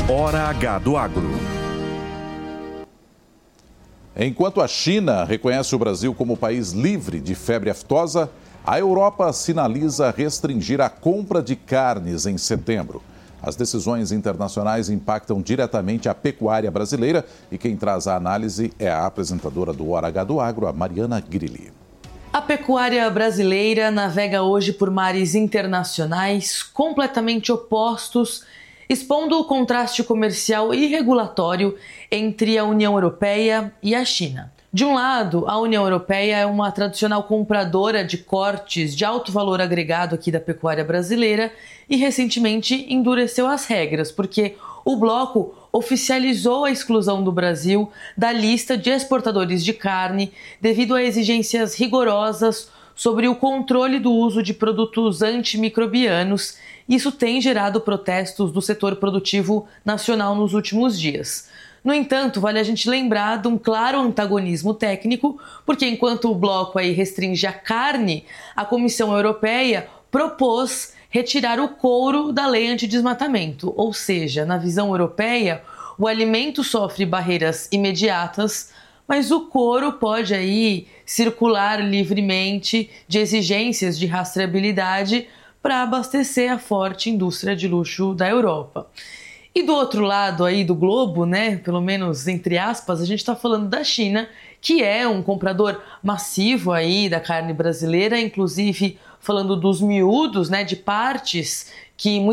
Hora H do Agro. Enquanto a China reconhece o Brasil como país livre de febre aftosa, a Europa sinaliza restringir a compra de carnes em setembro. As decisões internacionais impactam diretamente a pecuária brasileira e quem traz a análise é a apresentadora do Hora H do Agro, a Mariana Grilli. A pecuária brasileira navega hoje por mares internacionais completamente opostos, expondo o contraste comercial e regulatório entre a União Europeia e a China. De um lado, a União Europeia é uma tradicional compradora de cortes de alto valor agregado aqui da pecuária brasileira e recentemente endureceu as regras, porque o bloco oficializou a exclusão do Brasil da lista de exportadores de carne devido a exigências rigorosas sobre o controle do uso de produtos antimicrobianos. Isso tem gerado protestos do setor produtivo nacional nos últimos dias. No entanto, vale a gente lembrar de um claro antagonismo técnico, porque enquanto o bloco aí restringe a carne, a Comissão Europeia propôs retirar o couro da lei antidesmatamento, ou seja, na visão europeia, o alimento sofre barreiras imediatas, mas o couro pode aí circular livremente de exigências de rastreabilidade para abastecer a forte indústria de luxo da Europa. E do outro lado aí do globo, né, pelo menos entre aspas, a gente está falando da China, que é um comprador massivo aí da carne brasileira, inclusive falando dos miúdos, né, de partes que